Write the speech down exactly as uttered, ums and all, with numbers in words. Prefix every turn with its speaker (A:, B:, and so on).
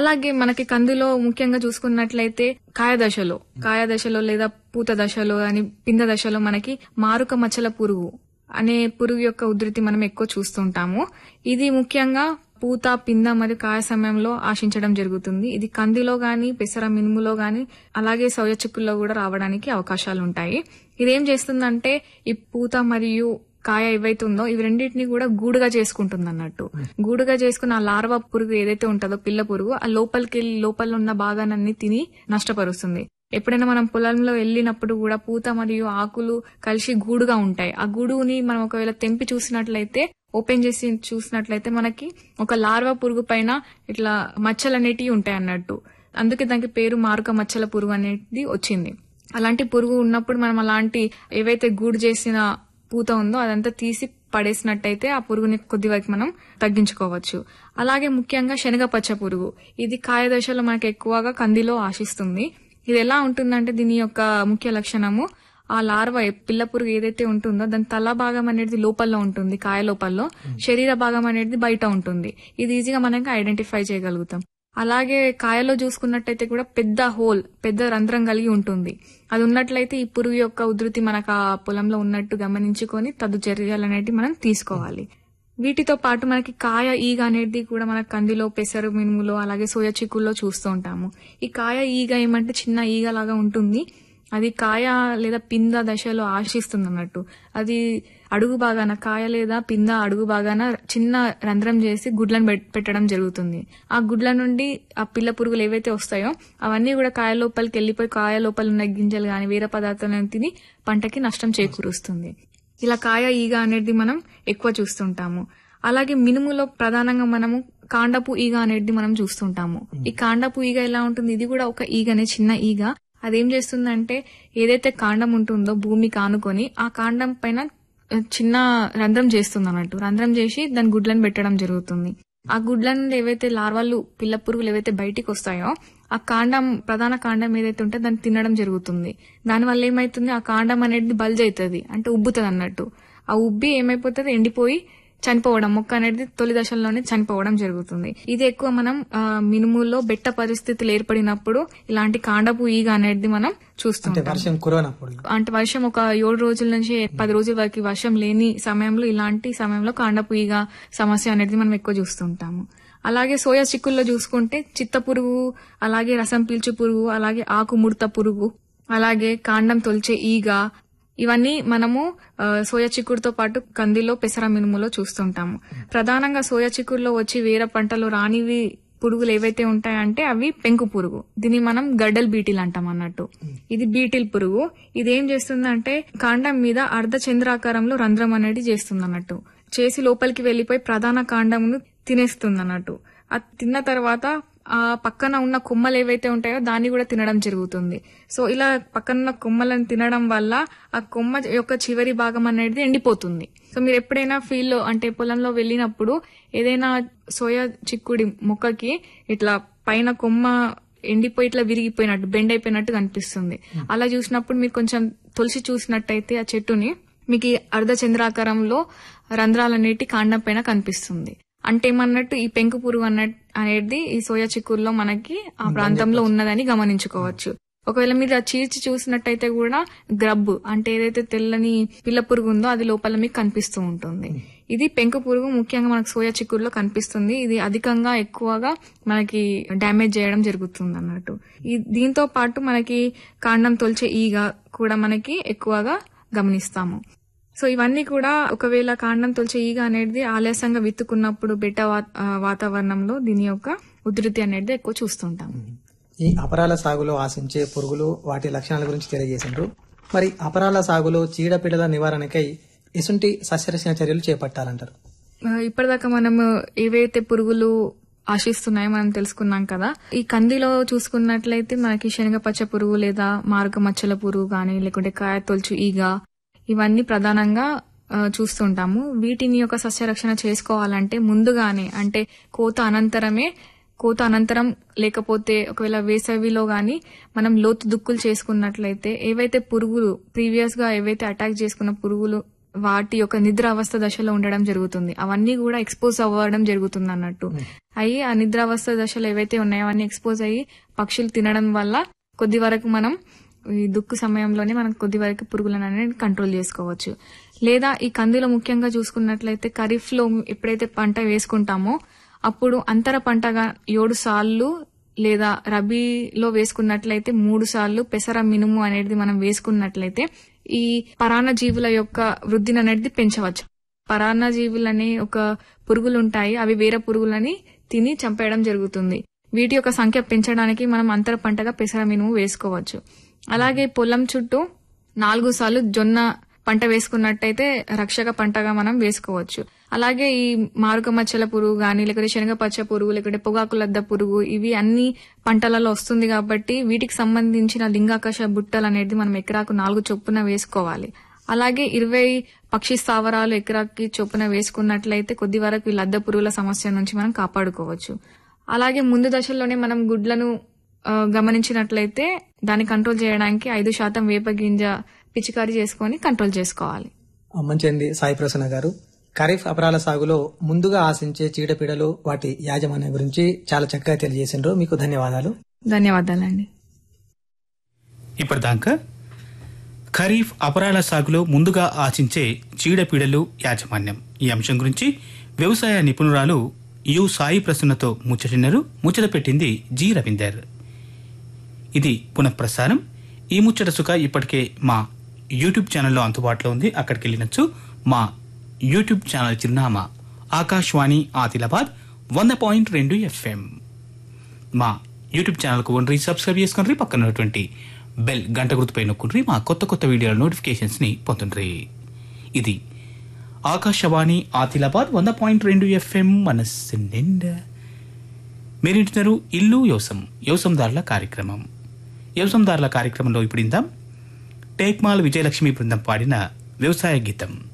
A: అలాగే మనకి కందిలో ముఖ్యంగా చూసుకున్నట్లయితే కాయ దశలో కాయ దశలో లేదా పూత దశలో అని పింద దశలో మనకి మారుక మచ్చల పురుగు అనే పురుగు యొక్క ఉధృతి మనం ఎక్కువ చూస్తుంటాము. ఇది ముఖ్యంగా పూత, పింద మరియు కాయ సమయంలో ఆశించడం జరుగుతుంది. ఇది కందిలో గాని, పెసర మినుములో గాని, అలాగే సోయా చిక్కుల్లో కూడా రావడానికి అవకాశాలు ఉంటాయి. ఇదేం చేస్తుందంటే ఈ పూత మరియు కాయ ఏవైతే ఉందో ఇవి రెండింటినీ కూడా గూడుగా చేసుకుంటుంది అన్నట్టు. గూడుగా చేసుకున్న ఆ లార్వా పురుగు ఏదైతే ఉంటుందో పిల్ల పురుగు ఆ లోపలికి వెళ్లి లోపల ఉన్న భాగాన్ని తిని నష్టపరుస్తుంది. ఎప్పుడైనా మనం పొలంలో వెళ్లినప్పుడు కూడా పూత మరియు ఆకులు కలిసి గూడుగా ఉంటాయి. ఆ గూడుని మనం ఒకవేళ తెంపి చూసినట్లయితే, ఓపెన్ చేసి చూసినట్లయితే మనకి ఒక లార్వా పురుగు పైన ఇట్లా మచ్చలు అనేటివి ఉంటాయి అన్నట్టు. అందుకే దానికి పేరు మారుక మచ్చల పురుగు అనేది వచ్చింది. అలాంటి పురుగు ఉన్నప్పుడు మనం అలాంటి ఏవైతే గూడు చేసిన పూత ఉందో అదంతా తీసి పడేసినట్టయితే ఆ పురుగుని కొద్ది వరకు మనం తగ్గించుకోవచ్చు. అలాగే ముఖ్యంగా శనగ పచ్చ పురుగు, ఇది కాయ దశలో మనకి ఎక్కువగా కందిలో ఆశిస్తుంది. ఇది ఎలా ఉంటుందంటే దీని యొక్క ముఖ్య లక్షణము ఆ లార్వా పిల్ల పురుగు ఏదైతే ఉంటుందో దాని తల భాగం అనేది లోపల ఉంటుంది, కాయ లోపల్లో, శరీర భాగం అనేది బయట ఉంటుంది. ఇది ఈజీగా మనకి ఐడెంటిఫై చేయగలుగుతాం. అలాగే కాయలో చూసుకున్నట్టయితే కూడా పెద్ద హోల్, పెద్ద రంధ్రం కలిగి ఉంటుంది. అది ఉన్నట్లయితే ఈ పురుగు యొక్క ఉధృతి మనకు ఆ పొలంలో ఉన్నట్టు గమనించుకొని తదు చర్యలు అనేవి మనం తీసుకోవాలి. వీటితో పాటు మనకి కాయ ఈగ అనేది కూడా మన కందిలో, పెసరు మినుములో, అలాగే సోయా చిక్కుల్లో చూస్తూ ఉంటాము. ఈ కాయ ఈగ ఏమంటే చిన్న ఈగ లాగా ఉంటుంది. అది కాయ లేదా పింద దశలో ఆశిస్తుంది అన్నట్టు. అది అడుగు భాగాన కాయ లేదా పింద అడుగు భాగాన చిన్న రంధ్రం చేసి గుడ్లను పెట్టడం జరుగుతుంది. ఆ గుడ్ల నుండి ఆ పిల్ల పురుగులు ఏవైతే వస్తాయో అవన్నీ కూడా కాయ లోపలికి వెళ్లిపోయి కాయ లోపల ఉన్న గింజలు గాని వేరే పదార్థాలను తిని పంటకి నష్టం చేకూరుస్తుంది. ఇలా కాయ ఈగ అనేది మనం ఎక్కువ చూస్తుంటాము. అలాగే మినుములో ప్రధానంగా మనము కాండపు ఈగ అనేది మనం చూస్తుంటాము. ఈ కాండపు ఈగ ఎలా ఉంటుంది, ఇది కూడా ఒక ఈగనే, చిన్న ఈగ. అదేం చేస్తుందంటే ఏదైతే కాండం ఉంటుందో భూమికి ఆనుకొని ఆ కాండం పైన చిన్న రంధ్రం చేస్తుంది అన్నట్టు. రంధ్రం చేసి దాని గుడ్లను పెట్టడం జరుగుతుంది. ఆ గుడ్ల నుండి ఏవైతే లార్వాలు, పిల్ల పురుగులు ఏవైతే బయటికి వస్తాయో ఆ కాండం, ప్రధాన కాండం ఏదైతే ఉంటే దాన్ని తినడం జరుగుతుంది. దానివల్ల ఏమైతుంది, ఆ కాండం అనేది బల్జ్ అవుతుంది, అంటే ఉబ్బుతుంది అన్నట్టు. ఆ ఉబ్బి ఏమైపోతుంది, ఎండిపోయి చనిపోవడం, మొక్క అనేది తొలి దశల్లోనే చనిపోవడం జరుగుతుంది. ఇది ఎక్కువ మనం మినుముల్లో బెట్ట పరిస్థితులు ఏర్పడినప్పుడు ఇలాంటి కాండపు ఈగ అనేది మనం చూస్తుంటాం. అంటే వర్షం ఒక ఏడు రోజుల నుంచి పది రోజుల వరకు వర్షం లేని సమయంలో ఇలాంటి సమయంలో కాండపు ఈగ సమస్య అనేది మనం ఎక్కువ చూస్తుంటాము. అలాగే సోయా చిక్కుల్లో చూసుకుంటే చిత్త పురుగు, అలాగే రసం పీల్చు పురుగు, అలాగే ఆకు ముడత పురుగు, అలాగే కాండం తొలిచే ఈగ, ఇవన్నీ మనము సోయా చిక్కుడుతో పాటు కందిలో, పెసర మినుములో చూస్తుంటాము. ప్రధానంగా సోయా చిక్కుడులో వచ్చి వేరే పంటలో రానివి పురుగులు ఏవైతే ఉంటాయంటే అవి పెంకు పురుగు. దీన్ని మనం గడ్డల్ బీటిల్ అంటాం అన్నట్టు. ఇది బీటిల్ పురుగు. ఇది ఏం చేస్తుందంటే కాండం మీద అర్ధ చంద్రాకారంలో రంధ్రం అనేది చేస్తుంది అన్నట్టు. చేసి లోపలికి వెళ్లిపోయి ప్రధాన కాండంను తినేస్తుంది అన్నట్టు. అది తిన్న తర్వాత ఆ పక్కన ఉన్న కొమ్మలు ఏవైతే ఉంటాయో దాన్ని కూడా తినడం జరుగుతుంది. సో ఇలా పక్కన కొమ్మలను తినడం వల్ల ఆ కొమ్మ యొక్క చివరి భాగం అనేది ఎండిపోతుంది. సో మీరు ఎప్పుడైనా ఫీల్డ్ లో అంటే పొలంలో వెళ్ళినప్పుడు ఏదైనా సోయా చిక్కుడి మొక్కకి ఇట్లా పైన కొమ్మ ఎండిపోయి ఇట్లా విరిగిపోయినట్టు, బెండ్ అయిపోయినట్టు కనిపిస్తుంది. అలా చూసినప్పుడు మీరు కొంచెం తొలిసి చూసినట్టయితే ఆ చెట్టుని మీకు అర్ధ చంద్రాకారంలో రంధ్రాలు అనేటి కాండం పైన కనిపిస్తుంది. అంటే ఏమన్నట్టు ఈ పెంకు పురుగు అన్నట్టు అనేది ఈ సోయా చిక్కుల్లో మనకి ఆ ప్రాంతంలో ఉన్నదని గమనించుకోవచ్చు. ఒకవేళ మీరు చీల్చి చూసినట్టయితే కూడా గ్రబ్ అంటే ఏదైతే తెల్లని పిల్ల పురుగు ఉందో అది లోపల మీకు కనిపిస్తూ ఉంటుంది. ఇది పెంకు పురుగు ముఖ్యంగా మనకు సోయా చిక్కుల్లో కనిపిస్తుంది. ఇది అధికంగా ఎక్కువగా మనకి డ్యామేజ్ చేయడం జరుగుతుంది అన్నట్టు. దీంతో పాటు మనకి కాండం తొలిచే ఈగ కూడా మనకి ఎక్కువగా గమనిస్తాము. సో ఇవన్నీ కూడా ఒకవేళ కాండం తొలిచే ఈగ అనేది ఆలస్యంగా విత్తుకున్నప్పుడు బెట్ట వాతావరణంలో దీని యొక్క ఉధృతి అనేది ఎక్కువ చూస్తుంటాం.
B: ఈ అపరాల సాగులో ఆశించే పురుగులు, వాటి లక్షణాల గురించి తెలియజేసిండ్రు. మరి అపరాల సాగులో చీడపీడల నివారణకై ఎసుంటి సస్యరక్షణ చర్యలు చేపట్టాలంటారు?
A: ఇప్పటిదాకా మనం ఏవైతే పురుగులు ఆశిస్తున్నాయో మనం తెలుసుకున్నాం కదా. ఈ కందిలో చూసుకున్నట్లయితే మనకి శనగ పచ్చ పురుగు లేదా మారుక మచ్చల పురుగు గానీ, లేకుంటే కాయ తొలుచు ఈగ, ఇవన్నీ ప్రధానంగా చూస్తుంటాము. వీటిని యొక్క సస్యరక్షణ చేసుకోవాలంటే ముందుగానే అంటే కోత అనంతరమే కోత అనంతరం లేకపోతే ఒకవేళ వేసవిలో గాని మనం లోతు దుక్కులు చేసుకున్నట్లయితే ఏవైతే పురుగులు ప్రీవియస్ గా ఏవైతే అటాక్ చేసుకున్న పురుగులు వాటి యొక్క నిద్ర అవస్థ దశలో ఉండడం జరుగుతుంది. అవన్నీ కూడా ఎక్స్పోజ్ అవ్వడం జరుగుతుంది అన్నట్టు. అయ్యి ఆ నిద్రావస్థ దశలో ఏవైతే ఉన్నాయో అవన్నీ ఎక్స్పోజ్ అయ్యి పక్షులు తినడం వల్ల కొద్ది వరకు మనం ఈ దుక్కు సమయంలోనే మనం కొద్ది వరకు పురుగులను అనేది కంట్రోల్ చేసుకోవచ్చు. లేదా ఈ కందిలో ముఖ్యంగా చూసుకున్నట్లయితే ఖరీఫ్ లో ఎప్పుడైతే పంట వేసుకుంటామో అప్పుడు అంతర పంటగా ఏడు సార్లు లేదా రబీలో వేసుకున్నట్లయితే మూడు సార్లు పెసర మినుము అనేది మనం వేసుకున్నట్లయితే ఈ పరాన్న జీవుల యొక్క వృద్ధిని అనేది పెంచవచ్చు. పరాన్న జీవులని ఒక పురుగులు ఉంటాయి, అవి వేరే పురుగులని తిని చంపేయడం జరుగుతుంది. వీటి యొక్క సంఖ్య పెంచడానికి మనం అంతర పంటగా పెసర మినుము వేసుకోవచ్చు. అలాగే పొలం చుట్టూ నాలుగు సార్లు జొన్న పంట వేసుకున్నట్టయితే రక్షక పంటగా మనం వేసుకోవచ్చు. అలాగే ఈ మారుక మచ్చల పురుగు గాని లేకపోతే శనగ పచ్చ పురుగు లేకపోతే పొగాకు లద్ద పురుగు ఇవి అన్ని పంటలలో వస్తుంది కాబట్టి వీటికి సంబంధించిన లింగాకర్ష బుట్టలు అనేది మనం ఎకరాకు నాలుగు చొప్పున వేసుకోవాలి. అలాగే ఇరవై పక్షి స్థావరాలు ఎకరాకి చొప్పున వేసుకున్నట్లయితే కొద్ది వరకు ఈ లద్ద పురుగుల సమస్య నుంచి మనం కాపాడుకోవచ్చు. అలాగే ముందు దశల్లోనే మనం గుడ్లను గమనించినట్లయితే దాన్ని కంట్రోల్ చేయడానికి ఐదు శాతం వేప గింజ పిచికారీ చేసుకుని కంట్రోల్ చేసుకోవాలి.
B: మంచిది సాయి ప్రసన్న గారు. ఖరీఫ్ అపరాల సాగులో ముందుగా ఆశించే చీడపీడలు వాటి యాజమాన్యం గురించి చాలా చక్కగా తెలియజేసిండ్రు. మీకు ధన్యవాదాలు.
A: ధన్యవాదాలండి.
C: ఇప్పటిదాకా ఖరీఫ్ అపరాల సాగులో ముందుగా ఆశించే చీడపీడలు యాజమాన్యం ఈ అంశం గురించి వ్యవసాయ నిపుణురాలు యు సాయి ప్రసన్నతో ముచ్చటిన్నారు. ముచ్చట పెట్టింది జి రవీందర్. ఇది పునఃప్రసారం. ఈ ముచ్చట సుఖ ఇప్పటికే మా యూట్యూబ్ ఛానల్లో అందుబాటులో ఉంది, అక్కడికి వెళ్ళినచ్చు. మా యూట్యూబ్ ఛానల్ చిరునామా ఆకాశవాణి ఆదిలాబాద్ వంద పాయింట్ రెండు ఎఫ్ఎం. మా యూట్యూబ్ ఛానల్కు వండ్రి సబ్స్క్రైబ్ చేసుకుని పక్కన ఉన్నటువంటి బెల్ గంట గుర్తుపై నొక్కుండ్రి. మా కొత్త కొత్త వీడియోల నోటిఫికేషన్స్ ని పొందుండ్రి. ఇది ఆకాశవాణి ఆదిలాబాద్ వంద పాయింట్ రెండు ఎఫ్ఎం మనస్సు నిండా. మీరింటున్నారు ఇల్లు యోసం యోసందారుల కార్యక్రమం. యోసందారుల కార్యక్రమంలో ఇప్పుడు ఇందాం టేక్మాల్ విజయలక్ష్మి బృందం పాడిన వ్యవసాయ గీతం.